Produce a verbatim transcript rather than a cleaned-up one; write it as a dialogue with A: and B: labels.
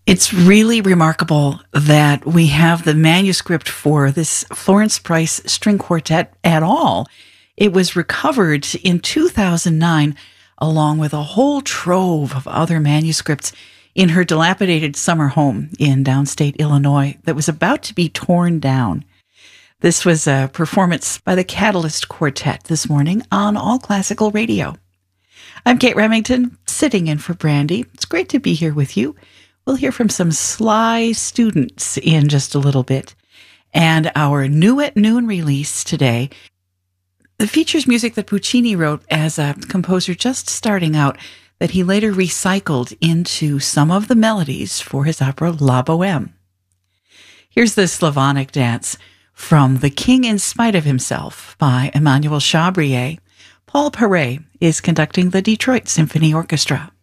A: It's really remarkable that we have the manuscript for this Florence Price string quartet at all. It was recovered in two thousand nine, along with a whole trove of other manuscripts in her dilapidated summer home in downstate Illinois that was about to be torn down. This was a performance by the Catalyst Quartet this morning on All Classical Radio. I'm Kate Remington, sitting in for Brandy. It's great to be here with you. We'll hear from some sly students in just a little bit. And our New at Noon release today, it features music that Puccini wrote as a composer just starting out that he later recycled into some of the melodies for his opera La Bohème. Here's the Slavonic dance from The King in Spite of Himself by Emmanuel Chabrier. Paul Paray is conducting the Detroit Symphony Orchestra.